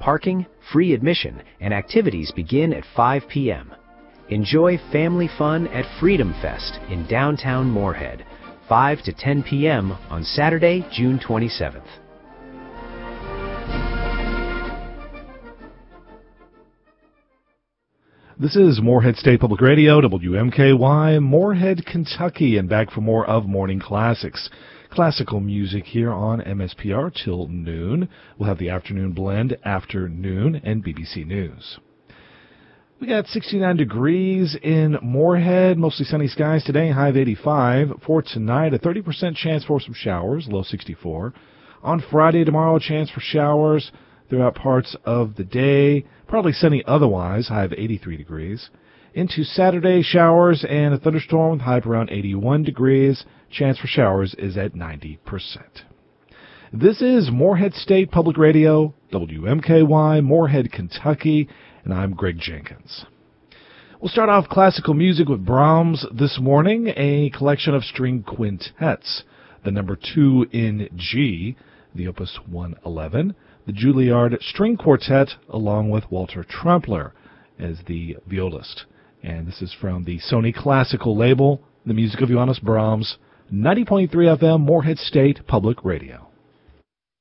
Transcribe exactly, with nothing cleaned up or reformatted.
Parking, free admission, and activities begin at five p m Enjoy family fun at Freedom Fest in downtown Moorhead, five to ten p m on Saturday, June twenty-seventh. This is Moorhead State Public Radio, W M K Y, Moorhead, Kentucky, and back for more of Morning Classics. Classical music here on M S P R till noon. We'll have the afternoon blend after noon and B B C News. We got sixty-nine degrees in Moorhead, mostly sunny skies today, high of eighty-five. For tonight, a thirty percent chance for some showers, low sixty-four. On Friday, tomorrow, a chance for showers throughout parts of the day. Probably sunny otherwise, high of eighty-three degrees. Into Saturday, showers and a thunderstorm with high of around eighty-one degrees. Chance for showers is at ninety percent. This is Moorhead State Public Radio, W M K Y, Moorhead, Kentucky, and I'm Greg Jenkins. We'll start off classical music with Brahms this morning, a collection of string quintets. The number two in G, the Opus one eleven, the Juilliard String Quartet, along with Walter Trumpler as the violist. And this is from the Sony Classical label, the music of Johannes Brahms, ninety point three F M, Moorhead State Public Radio.